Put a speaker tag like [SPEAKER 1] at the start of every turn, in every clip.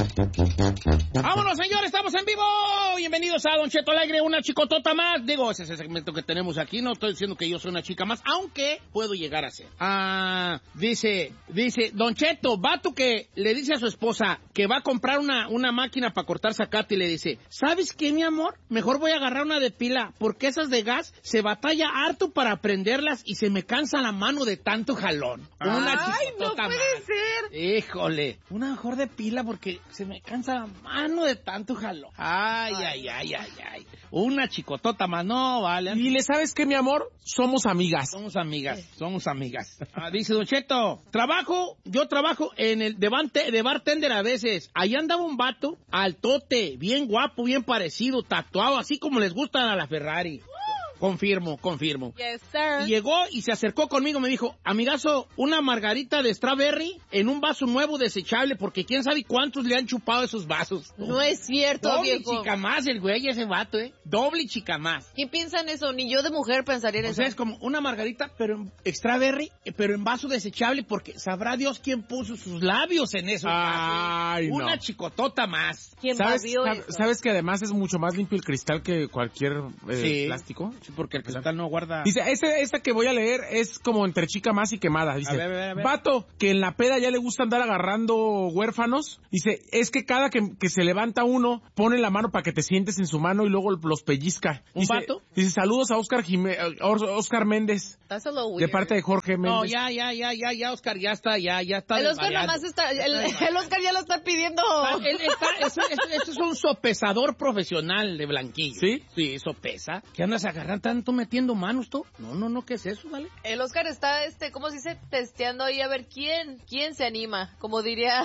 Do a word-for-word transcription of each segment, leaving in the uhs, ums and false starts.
[SPEAKER 1] ¡Vámonos, señores! ¡Estamos en vivo! Bienvenidos a Don Cheto Alegre, una chicotota más. Digo, ese es el segmento que tenemos aquí. No estoy diciendo que yo soy una chica más, aunque puedo llegar a ser. Ah, dice, dice, Don Cheto, vato que le dice a su esposa que va a comprar una, una máquina para cortar zacate y le dice, ¿sabes qué, mi amor? Mejor voy a agarrar una de pila, porque esas de gas se batalla harto para prenderlas y se me cansa la mano de tanto jalón. Una
[SPEAKER 2] ¡Ay, no puede
[SPEAKER 1] más.
[SPEAKER 2] ser!
[SPEAKER 1] Híjole, una mejor de pila porque se me cansa la mano de tanto jalón. Ay, ay, ay, ay, ay. Una chicotota más, no, vale.
[SPEAKER 3] Y le sabes que, mi amor, somos amigas.
[SPEAKER 1] Somos amigas, somos amigas. Ah, dice Don Cheto, trabajo, yo trabajo en el de, bante, de bartender a veces. Ahí andaba un vato, altote, bien guapo, bien parecido, tatuado, así como les gustan a la Ferrari. Confirmo, confirmo.
[SPEAKER 2] Yes, sir.
[SPEAKER 1] Y llegó y se acercó conmigo, me dijo, amigazo, una margarita de strawberry en un vaso nuevo desechable, porque quién sabe cuántos le han chupado esos vasos.
[SPEAKER 2] No es cierto,
[SPEAKER 1] Doble
[SPEAKER 2] viejo.
[SPEAKER 1] chica más el güey, ese vato, ¿eh? Doble chica más.
[SPEAKER 2] ¿Quién piensa en eso? Ni yo de mujer pensaría en
[SPEAKER 1] O
[SPEAKER 2] eso.
[SPEAKER 1] sea, es como una margarita, pero en strawberry, pero en vaso desechable, porque sabrá Dios quién puso sus labios en esos
[SPEAKER 3] Ay,
[SPEAKER 1] vasos.
[SPEAKER 3] no.
[SPEAKER 1] Una chicotota más.
[SPEAKER 2] ¿Quién
[SPEAKER 3] ¿Sabes,
[SPEAKER 2] babió
[SPEAKER 3] sab-
[SPEAKER 2] eso?
[SPEAKER 3] ¿Sabes que además es mucho más limpio el cristal que cualquier eh,
[SPEAKER 1] Sí.
[SPEAKER 3] plástico?
[SPEAKER 1] Sí, porque el cristal no guarda...
[SPEAKER 3] Dice, este, esta que voy a leer es como entre chica más y quemada. Dice,
[SPEAKER 1] A ver, a ver, a ver.
[SPEAKER 3] vato, que en la peda ya le gusta andar agarrando huérfanos. Dice, es que cada que, que se levanta uno, pone la mano para que te sientes en su mano y luego los pellizca.
[SPEAKER 1] ¿Un
[SPEAKER 3] Dice,
[SPEAKER 1] vato?
[SPEAKER 3] Dice, saludos a Oscar Jime- Or- Oscar Méndez,
[SPEAKER 2] That's a little
[SPEAKER 3] de
[SPEAKER 2] weird.
[SPEAKER 3] parte de Jorge Méndez.
[SPEAKER 1] No, ya, ya, ya, ya, ya, Oscar, ya está, ya, ya está.
[SPEAKER 2] El Oscar
[SPEAKER 1] desvariando.
[SPEAKER 2] nomás está... El, el Oscar ya lo está pidiendo.
[SPEAKER 1] Ah, él está, eso, eso- eso es un sopesador profesional de blanquillo.
[SPEAKER 3] ¿Sí?
[SPEAKER 1] Sí, sopesa. ¿Qué andas agarrando tanto metiendo manos tú? No, no, no, ¿qué es eso, vale?
[SPEAKER 2] El Oscar está, este, ¿cómo se dice? Testeando ahí a ver quién, quién se anima. Como diría...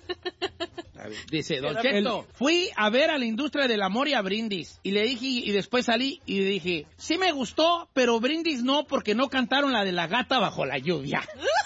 [SPEAKER 1] A ver, dice, Don
[SPEAKER 2] Pero-
[SPEAKER 1] Cheto, fui a ver a la industria del amor y a Brindis. Y le dije, y después salí y le dije, sí me gustó, pero Brindis no, porque no cantaron la de la gata bajo la lluvia.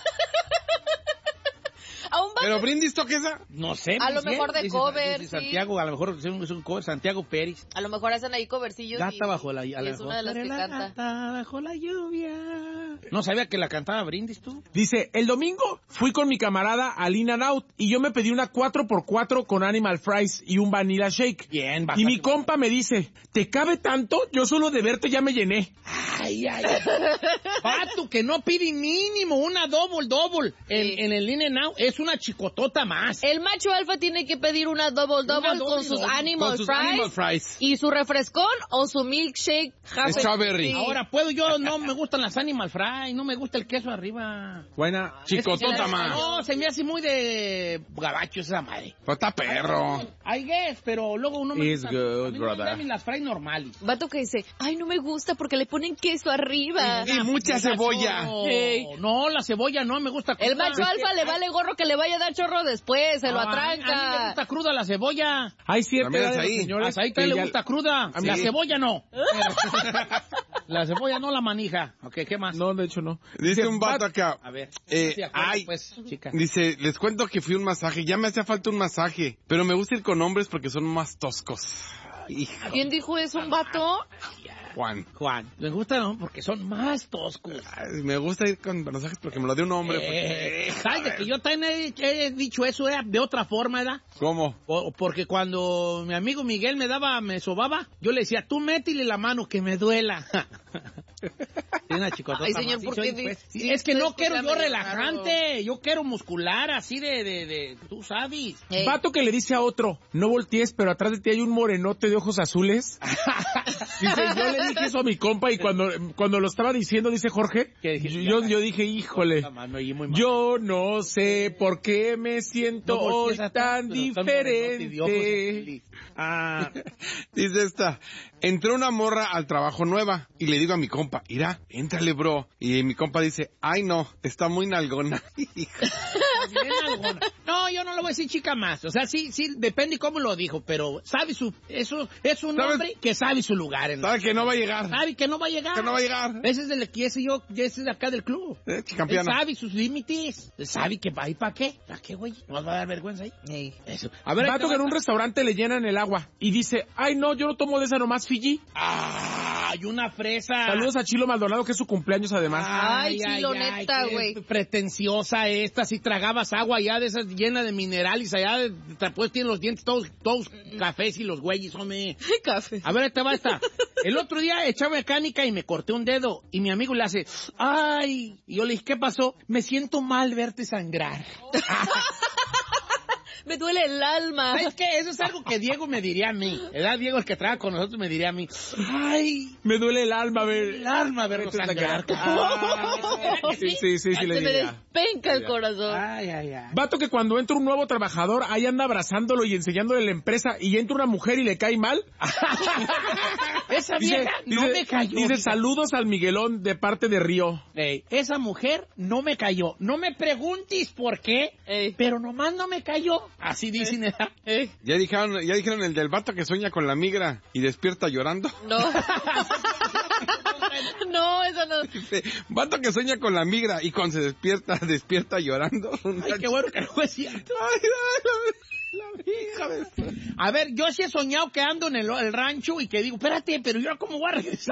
[SPEAKER 2] A un vato...
[SPEAKER 4] ¿Pero Brindis toca esa?
[SPEAKER 1] No sé.
[SPEAKER 2] A lo
[SPEAKER 1] dice
[SPEAKER 2] mejor
[SPEAKER 1] él,
[SPEAKER 2] de
[SPEAKER 1] dice-
[SPEAKER 2] cover,
[SPEAKER 1] dice
[SPEAKER 2] sí.
[SPEAKER 1] Santiago, a lo mejor es un, es un cover, Santiago Pérez.
[SPEAKER 2] A lo mejor hacen ahí covercillos
[SPEAKER 1] Gata
[SPEAKER 2] y,
[SPEAKER 1] bajo la
[SPEAKER 2] y
[SPEAKER 1] a lo
[SPEAKER 2] es
[SPEAKER 1] mejor.
[SPEAKER 2] una de las que
[SPEAKER 1] La
[SPEAKER 2] canta.
[SPEAKER 1] gata bajo la lluvia. No sabía que la cantaba Brindis tú.
[SPEAKER 3] Dice, el domingo fui con mi camarada al In and Out y yo me pedí una cuatro por cuatro con Animal Fries y un Vanilla Shake.
[SPEAKER 1] Bien,
[SPEAKER 3] Y
[SPEAKER 1] bastante
[SPEAKER 3] mi compa me dice, ¿te cabe tanto? Yo solo de verte ya me llené.
[SPEAKER 1] Ay, ay, ay. Vato que no pide mínimo una double double en,
[SPEAKER 2] Sí.
[SPEAKER 1] en el In-N-Out. Es una chicotota más.
[SPEAKER 2] El macho alfa tiene que pedir una double double
[SPEAKER 1] doble
[SPEAKER 2] con sus
[SPEAKER 1] double,
[SPEAKER 2] animal
[SPEAKER 4] con sus
[SPEAKER 2] fries,
[SPEAKER 4] animal fries.
[SPEAKER 2] y su refrescón o su milkshake half-
[SPEAKER 4] Strawberry.
[SPEAKER 2] Sí.
[SPEAKER 1] Ahora puedo yo, no me gustan las Animal Fry, no me gusta el queso arriba.
[SPEAKER 3] Buena.
[SPEAKER 4] Chicotota
[SPEAKER 2] Es-
[SPEAKER 4] más.
[SPEAKER 1] No, se me hace muy de gabacho esa madre.
[SPEAKER 4] Pues está perro.
[SPEAKER 1] I guess, pero luego uno me
[SPEAKER 3] It's
[SPEAKER 1] gusta.
[SPEAKER 3] good,
[SPEAKER 1] a mí no me
[SPEAKER 3] brother.
[SPEAKER 1] gustan las fry normales.
[SPEAKER 2] Vato que dice, ay, no me gusta porque le ponen queso arriba.
[SPEAKER 4] Y mucha cebolla.
[SPEAKER 1] No,
[SPEAKER 2] Hey.
[SPEAKER 1] no, la cebolla no me gusta.
[SPEAKER 2] El
[SPEAKER 1] cruda.
[SPEAKER 2] macho alfa le vale gorro que le vaya a dar chorro después, se lo
[SPEAKER 1] Ah, A mí me
[SPEAKER 2] atranca.
[SPEAKER 1] gusta cruda la cebolla.
[SPEAKER 3] Hay cierta
[SPEAKER 4] También
[SPEAKER 3] edad
[SPEAKER 4] es
[SPEAKER 3] de los
[SPEAKER 4] ahí.
[SPEAKER 3] señores
[SPEAKER 1] A Saí
[SPEAKER 3] que
[SPEAKER 1] le
[SPEAKER 3] ya-
[SPEAKER 1] gusta cruda.
[SPEAKER 3] A mí
[SPEAKER 1] La
[SPEAKER 3] sí.
[SPEAKER 1] cebolla no. La cebolla no la manija. Ok, ¿qué más?
[SPEAKER 3] No, de hecho no.
[SPEAKER 4] Dice un vato
[SPEAKER 3] "Vat-
[SPEAKER 4] acá.
[SPEAKER 1] A ver.
[SPEAKER 4] Eh,
[SPEAKER 1] Sí, acuerdo,
[SPEAKER 4] ay,
[SPEAKER 1] pues, chica.
[SPEAKER 4] Dice, les cuento que fui a un masaje. Ya me hacía falta un masaje. Pero me gusta ir con hombres porque son más toscos. Hijo,
[SPEAKER 2] ¿Quién dijo eso, un vato?
[SPEAKER 4] Juan.
[SPEAKER 1] Juan, me gusta, ¿no? Porque son más toscos.
[SPEAKER 4] Ay, me gusta ir con masajes porque me lo dio un hombre.
[SPEAKER 1] Eh,
[SPEAKER 4] porque-
[SPEAKER 1] ¿sabes de que yo también he, he dicho eso eh, de otra forma, ¿verdad?
[SPEAKER 4] ¿Cómo?
[SPEAKER 1] O- porque cuando mi amigo Miguel me daba, me sobaba, yo le decía, tú métele la mano que me duela. Es una chicotota
[SPEAKER 2] Ay, señor,
[SPEAKER 1] más.
[SPEAKER 2] ¿por
[SPEAKER 1] Sí,
[SPEAKER 2] qué
[SPEAKER 1] soy,
[SPEAKER 2] di-
[SPEAKER 1] pues.
[SPEAKER 2] sí,
[SPEAKER 1] Es que no
[SPEAKER 2] estoy
[SPEAKER 1] quiero yo
[SPEAKER 2] escuchando,
[SPEAKER 1] relajante, yo quiero muscular, así de, de, de, tú sabes.
[SPEAKER 2] Ey.
[SPEAKER 3] Vato que le dice a otro, no voltees, pero atrás de ti hay un morenote de ojos azules. Dice, yo le dije eso a mi compa y cuando, cuando lo estaba diciendo, dice Jorge,
[SPEAKER 1] ¿Qué dijiste?
[SPEAKER 3] yo, yo dije, híjole,
[SPEAKER 1] Ah, man, me oí muy mal.
[SPEAKER 3] yo no sé por qué me siento
[SPEAKER 1] No
[SPEAKER 3] hoy
[SPEAKER 1] voltees atrás,
[SPEAKER 3] tan
[SPEAKER 1] pero está morenote de ojos
[SPEAKER 3] diferente.
[SPEAKER 1] azules. Ah,
[SPEAKER 4] Dice esta, entró una morra al trabajo nueva y le digo a mi compa, irá, éntrale bro. Y mi compa dice, ay no, está muy nalgona.
[SPEAKER 1] bien algona. No, yo no lo voy a decir chica más. O sea, sí, sí, depende cómo lo dijo, pero sabe su, eso es un
[SPEAKER 4] ¿Sabes?
[SPEAKER 1] hombre que sabe su lugar. En
[SPEAKER 4] Sabe que no va a llegar.
[SPEAKER 1] sabe que no va a llegar.
[SPEAKER 4] Que no va a llegar.
[SPEAKER 1] Ese es del que ese yo, ese es de acá del club.
[SPEAKER 4] Eh,
[SPEAKER 1] Él
[SPEAKER 4] chicampiana.
[SPEAKER 1] sabe sus límites. Él sabe que va a ir para qué. ¿Para qué, güey? ¿No va a dar vergüenza ahí?
[SPEAKER 2] Ey.
[SPEAKER 1] Eso. A ver,
[SPEAKER 3] Vato que en un restaurante le llenan el agua y dice, ay no, yo no tomo de esa nomás Fiji.
[SPEAKER 1] Ah, Ay, una fresa.
[SPEAKER 3] Saludos a Chilo Maldonado, que es su cumpleaños además.
[SPEAKER 2] Ay, Chilo, neta,
[SPEAKER 1] qué
[SPEAKER 2] güey.
[SPEAKER 1] pretenciosa esta. Si tragabas agua ya de esas llena de minerales, allá de, después tiene los dientes todos, todos cafés y los güeyes, hombre.
[SPEAKER 2] Café.
[SPEAKER 1] A ver, esta va esta. El otro día echaba mecánica y me corté un dedo y mi amigo le hace, ay. Y yo le dije, ¿qué pasó? Me siento mal verte sangrar.
[SPEAKER 2] Me duele el alma.
[SPEAKER 1] ¿Sabes qué? Eso es algo que Diego me diría a mí. ¿Verdad? Diego, el que trabaja con nosotros, me diría a mí. Ay,
[SPEAKER 3] Me duele el alma ver.
[SPEAKER 1] el alma verlo sangrar.
[SPEAKER 3] Ah, sí, sí, sí, sí, le
[SPEAKER 2] Se me
[SPEAKER 3] diría.
[SPEAKER 2] despenca el corazón.
[SPEAKER 1] Ay, ay, ay.
[SPEAKER 3] Vato que cuando entra un nuevo trabajador, ahí anda abrazándolo y enseñándole la empresa, y entra una mujer y le cae mal.
[SPEAKER 1] Esa
[SPEAKER 3] Dice,
[SPEAKER 1] vieja no
[SPEAKER 3] dice-
[SPEAKER 1] me cayó.
[SPEAKER 3] dice,
[SPEAKER 1] fíjate.
[SPEAKER 3] saludos al Miguelón de parte de Río.
[SPEAKER 1] Ey, esa mujer no me cayó. No me preguntes por qué,
[SPEAKER 2] Ey.
[SPEAKER 1] pero nomás no me cayó. Así dicen, ¿verdad?
[SPEAKER 2] Eh,
[SPEAKER 4] Ya dijeron, ya dijeron el del vato que sueña con la migra y despierta llorando.
[SPEAKER 2] No. No, eso no.
[SPEAKER 4] Dice, vato que sueña con la migra y cuando se despierta, despierta llorando.
[SPEAKER 1] Ay, qué bueno que no es cierto.
[SPEAKER 4] Ay, ay, la, la hija de...
[SPEAKER 1] A ver, yo sí he soñado que ando en el, el rancho y que digo, espérate, pero yo cómo voy a regresar.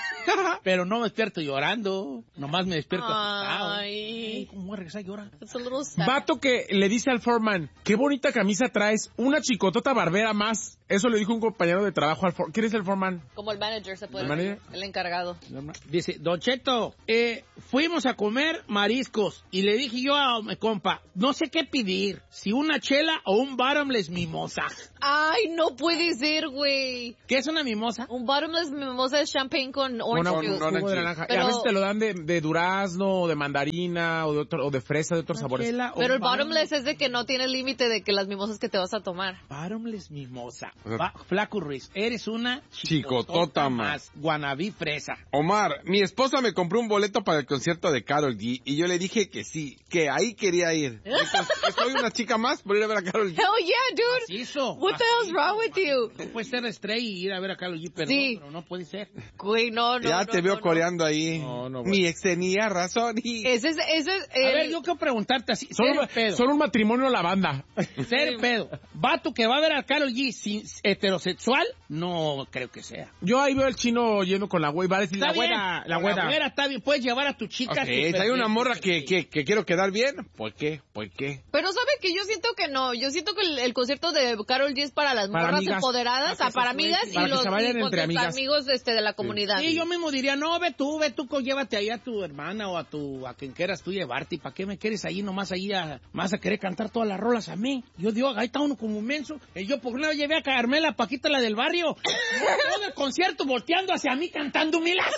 [SPEAKER 1] Pero no me despierto llorando, nomás me despierto asustado.
[SPEAKER 2] Ay.
[SPEAKER 1] ¿Cómo voy a regresar llorando?
[SPEAKER 2] It's a little sad.
[SPEAKER 3] Vato que le dice al foreman, qué bonita camisa traes, una chicotota barbera más. Eso le dijo un compañero de trabajo al foreman. ¿Quién es el foreman?
[SPEAKER 2] Como el manager se puede
[SPEAKER 3] ¿El
[SPEAKER 2] decir.
[SPEAKER 3] manager?
[SPEAKER 2] El encargado.
[SPEAKER 1] Dice, Don Cheto, eh, fuimos a comer mariscos y le dije yo a mi compa, no sé qué pedir, si una chela o un bottomless mimosa.
[SPEAKER 2] Ay, no puede ser, güey.
[SPEAKER 1] ¿Qué es una mimosa?
[SPEAKER 2] Un bottomless mimosa es champagne con orange
[SPEAKER 3] Una-
[SPEAKER 2] juice.
[SPEAKER 3] un jugo de naranja. Y a
[SPEAKER 2] Pero-
[SPEAKER 3] veces te lo dan de, de durazno, o de mandarina, o de, otro, o de fresa, de otros
[SPEAKER 1] Una
[SPEAKER 3] sabores.
[SPEAKER 1] chela o
[SPEAKER 2] Pero
[SPEAKER 1] un
[SPEAKER 2] el bottomless es de que no tiene límite de que las mimosas que te vas a tomar.
[SPEAKER 1] Bottomless mimosa.
[SPEAKER 4] O sea,
[SPEAKER 1] Va, Flaco Ruiz, eres una
[SPEAKER 4] Chicotota más.
[SPEAKER 1] Guanabí fresa.
[SPEAKER 4] Omar, mi esposa me compró un boleto para el concierto de Karol G y yo le dije que sí, que ahí quería ir. Entonces, soy una chica más por ir a ver a Karol G.
[SPEAKER 2] Hell yeah, dude.
[SPEAKER 1] Así hizo.
[SPEAKER 2] What the hell's wrong with you?
[SPEAKER 1] No puede ser stray y ir a ver a Karol G, perdón,
[SPEAKER 2] Sí.
[SPEAKER 1] pero no puede ser.
[SPEAKER 2] Güey, no, no.
[SPEAKER 4] ya
[SPEAKER 2] no,
[SPEAKER 4] te veo
[SPEAKER 2] no, no.
[SPEAKER 4] coreando ahí.
[SPEAKER 3] No, no,
[SPEAKER 4] mi ex tenía razón y...
[SPEAKER 2] Ese es, ese es
[SPEAKER 1] A
[SPEAKER 2] el...
[SPEAKER 1] ver, yo quiero preguntarte así,
[SPEAKER 3] Son,
[SPEAKER 1] ser
[SPEAKER 3] un-
[SPEAKER 1] pedo.
[SPEAKER 3] son un matrimonio a la banda.
[SPEAKER 1] Ser pedo. Vato que va a ver a Karol G sin heterosexual, no creo que sea.
[SPEAKER 3] Yo ahí veo al chino yendo con la güey, va a decir,
[SPEAKER 1] Está
[SPEAKER 3] la
[SPEAKER 1] bien.
[SPEAKER 3] güera, la
[SPEAKER 1] La
[SPEAKER 3] güera.
[SPEAKER 1] güera está bien. Puedes llevar a tu chica.
[SPEAKER 4] Ok,
[SPEAKER 1] super
[SPEAKER 4] si hay una
[SPEAKER 1] bien,
[SPEAKER 4] morra
[SPEAKER 1] super
[SPEAKER 4] que,
[SPEAKER 1] bien.
[SPEAKER 4] que, que quiero quedar bien, ¿por qué? ¿Por qué?
[SPEAKER 2] Pero ¿sabe que yo siento que no? Yo siento que el, el concierto de Karol G es para las
[SPEAKER 3] Para
[SPEAKER 2] morras
[SPEAKER 3] amigas.
[SPEAKER 2] empoderadas,
[SPEAKER 1] Para
[SPEAKER 2] ah,
[SPEAKER 1] que
[SPEAKER 2] para
[SPEAKER 1] se
[SPEAKER 2] amigas
[SPEAKER 1] suelten.
[SPEAKER 2] y
[SPEAKER 3] Para que
[SPEAKER 2] los
[SPEAKER 3] se vayan
[SPEAKER 2] y con
[SPEAKER 3] entre
[SPEAKER 2] tus
[SPEAKER 3] amigas.
[SPEAKER 2] amigos este, de la comunidad.
[SPEAKER 1] Sí, yo mismo diría, no, ve tú, ve tú, co- llévate ahí a tu hermana o a tu, a quien quieras tú llevarte. ¿Y para qué me quieres ahí nomás ahí a, más a querer cantar todas las rolas a mí? Yo digo, ahí está uno como un menso. Y yo por una vez llevé a Carmela Paquita, la del barrio. Todo el concierto volteando hacia mí cantando milas.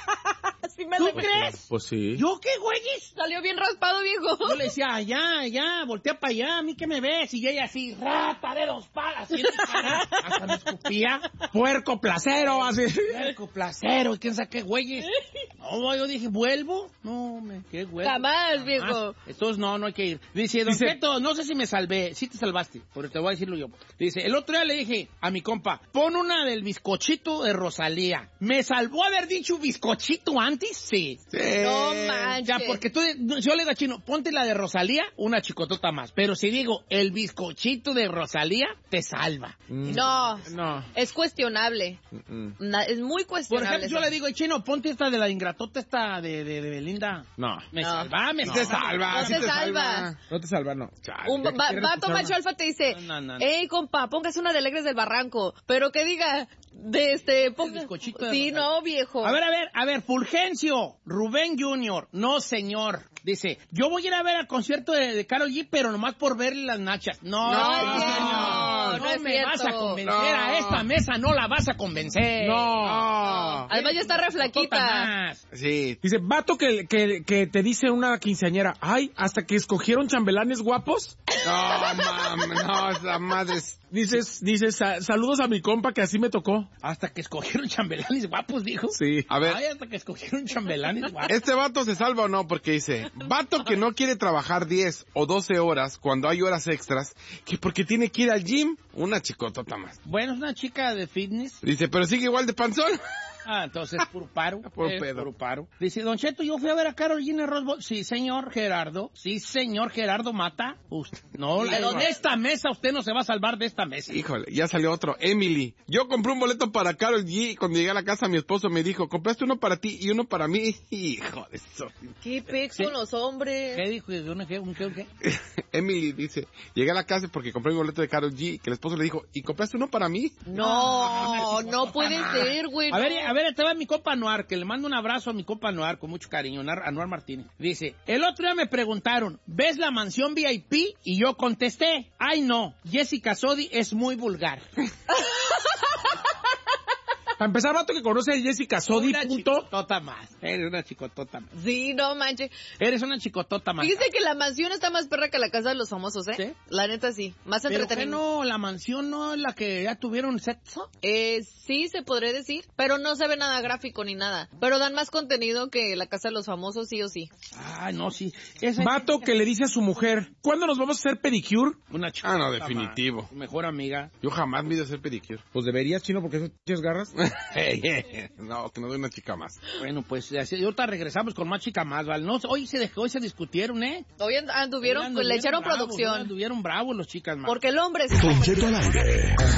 [SPEAKER 2] Así me
[SPEAKER 1] ¿Tú
[SPEAKER 2] lo-
[SPEAKER 1] crees?
[SPEAKER 3] Pues sí.
[SPEAKER 1] ¿Yo qué, güeyes?
[SPEAKER 2] Salió bien raspado, viejo.
[SPEAKER 1] Yo le decía, allá, allá, voltea para allá, a mí que me ves. Y ella así, rata de dos palas. Y hasta me escupía.
[SPEAKER 3] Puerco placero, así.
[SPEAKER 1] Puerco, placero, y quién sabe qué, güeyes. No, yo dije, ¿vuelvo? No, me, qué güey.
[SPEAKER 2] Jamás, viejo.
[SPEAKER 1] Entonces, no, no hay que ir. Dice, Don
[SPEAKER 3] Dice-
[SPEAKER 1] Cheto, no sé si me salvé. Sí te salvaste, pero te voy a decirlo yo. Dice, el otro día le dije a mi compa, pon una del bizcochito de Rosalía. ¿Me salvó haber dicho bizcochito antes? Sí.
[SPEAKER 2] No manches.
[SPEAKER 1] Ya, porque tú, yo le digo a Chino, ponte la de Rosalía, una chicotota más. Pero si digo, el bizcochito de Rosalía, te salva.
[SPEAKER 2] No,
[SPEAKER 3] No.
[SPEAKER 2] es cuestionable.
[SPEAKER 4] Mm-mm.
[SPEAKER 2] Na- es muy
[SPEAKER 1] Por
[SPEAKER 2] cuestionable.
[SPEAKER 1] ejemplo, yo
[SPEAKER 2] eso.
[SPEAKER 1] le digo, Chino, ponte esta de la ingratota esta de, de, de Belinda.
[SPEAKER 3] No.
[SPEAKER 1] Me
[SPEAKER 2] No.
[SPEAKER 1] salva, me
[SPEAKER 4] Sí te
[SPEAKER 1] salva.
[SPEAKER 4] salva,
[SPEAKER 2] No
[SPEAKER 4] sí
[SPEAKER 2] te
[SPEAKER 4] te
[SPEAKER 2] salva.
[SPEAKER 4] salva.
[SPEAKER 3] No te salva, no. Chale,
[SPEAKER 2] Un
[SPEAKER 3] ya
[SPEAKER 2] va-
[SPEAKER 3] quisieras
[SPEAKER 2] vato
[SPEAKER 3] escuchar
[SPEAKER 2] macho
[SPEAKER 3] una.
[SPEAKER 2] alfa te dice,
[SPEAKER 1] No, no, no.
[SPEAKER 2] hey, compa, póngase una de Alegres del Barranco. Pero que diga, de este... ponga-
[SPEAKER 1] bizcochito de
[SPEAKER 2] Sí,
[SPEAKER 1] Barranco.
[SPEAKER 2] no, viejo.
[SPEAKER 1] A ver, a ver, a ver, Fulgencio, Rubén junior No, señor. Dice, yo voy a ir a ver al concierto de, de Karol G, pero nomás por verle las nachas. No,
[SPEAKER 2] No,
[SPEAKER 1] señor.
[SPEAKER 2] no, no es
[SPEAKER 1] me
[SPEAKER 2] cierto.
[SPEAKER 1] vas a convencer.
[SPEAKER 4] No.
[SPEAKER 1] A esta mesa no la vas a convencer.
[SPEAKER 3] No.
[SPEAKER 2] Además ya está re
[SPEAKER 1] Chicotota
[SPEAKER 2] flaquita.
[SPEAKER 1] más.
[SPEAKER 4] Sí.
[SPEAKER 3] Dice, vato que, que, que te dice una quinceañera, ay, hasta que escogieron chambelanes guapos.
[SPEAKER 4] No, mam, no, esa madre es...
[SPEAKER 3] Dices, dices, "Sa- saludos a mi compa que así me tocó.
[SPEAKER 1] Hasta que escogieron chambelanes guapos, dijo.
[SPEAKER 3] Sí.
[SPEAKER 4] A ver,
[SPEAKER 1] Ay, hasta que escogieron chambelanes guapos.
[SPEAKER 4] ¿este vato se salva o no? Porque dice, vato que no quiere trabajar diez o doce horas cuando hay horas extras, que porque tiene que ir al gym, una chicotota más.
[SPEAKER 1] Bueno, es una chica de fitness.
[SPEAKER 4] Dice, pero sigue igual de panzón.
[SPEAKER 1] Ah, entonces, puro paro.
[SPEAKER 4] Puro
[SPEAKER 1] es
[SPEAKER 4] pedo.
[SPEAKER 1] Puro paro. Dice, Don Cheto, yo fui a ver a Karol G en el Rose Bowl. Sí, señor Gerardo. Sí, señor Gerardo Mata. Usted, no,
[SPEAKER 2] ¿De
[SPEAKER 1] de
[SPEAKER 2] dónde?
[SPEAKER 1] esta mesa usted no se va a salvar de esta mesa.
[SPEAKER 4] Híjole, ya salió otro. Emily. Yo compré un boleto para Karol G y cuando llegué a la casa mi esposo me dijo, compraste uno para ti y uno para mí. Hijo de eso.
[SPEAKER 2] ¿Qué pex
[SPEAKER 1] Sí.
[SPEAKER 2] con los hombres?
[SPEAKER 1] ¿Qué dijo? ¿Un qué? ¿Un qué? ¿Un qué?
[SPEAKER 4] Emily dice, llegué a la casa porque compré un boleto de Karol G, que el esposo le dijo, ¿y compraste uno para mí?
[SPEAKER 2] No, no puede ser, güey.
[SPEAKER 1] A ver,
[SPEAKER 2] no.
[SPEAKER 1] a ver, te va mi compa Anuar, que le mando un abrazo a mi compa Anuar con mucho cariño, Anuar, Anuar Martínez. Dice, el otro día me preguntaron, ¿ves la mansión V I P? Y yo contesté, ay no, Jessica Sodi es muy vulgar.
[SPEAKER 3] Para empezar, vato que conoce a Jessica Sodi,
[SPEAKER 1] Una
[SPEAKER 3] punto.
[SPEAKER 1] chicotota más. Eres una chicotota más.
[SPEAKER 2] Sí, no manches.
[SPEAKER 1] Eres una chicotota más.
[SPEAKER 2] Fíjese que la mansión está más perra que la casa de los famosos, ¿eh?
[SPEAKER 1] ¿Sí?
[SPEAKER 2] La neta sí. Más
[SPEAKER 1] Pero que
[SPEAKER 2] entretenido.
[SPEAKER 1] no, la mansión no es la que ya tuvieron sexo.
[SPEAKER 2] Eh, sí, se podría decir, pero no se ve nada gráfico ni nada. Pero dan más contenido que la casa de los famosos, sí o sí.
[SPEAKER 1] Ay, no, sí. Esa
[SPEAKER 3] Vato que le dice a su mujer, ¿cuándo nos vamos a hacer pedicure?
[SPEAKER 1] Una chicotota
[SPEAKER 4] Ah, no,
[SPEAKER 1] más.
[SPEAKER 4] definitivo.
[SPEAKER 1] Tu mejor amiga.
[SPEAKER 4] Yo jamás me he ido a hacer pedicure.
[SPEAKER 3] Pues deberías, chino, porque eso tienes garras.
[SPEAKER 4] No, que no doy una chica más.
[SPEAKER 1] Bueno, pues así, ahorita regresamos con más chica más, ¿vale? No, hoy se dejó, hoy se discutieron, ¿eh?
[SPEAKER 2] Hoy and- anduvieron,
[SPEAKER 1] Hoy
[SPEAKER 2] pues le echaron
[SPEAKER 1] bravos, hoy
[SPEAKER 2] producción.
[SPEAKER 1] Anduvieron bravos los chicas más.
[SPEAKER 2] Porque el hombre es...
[SPEAKER 5] Don Cheto al aire.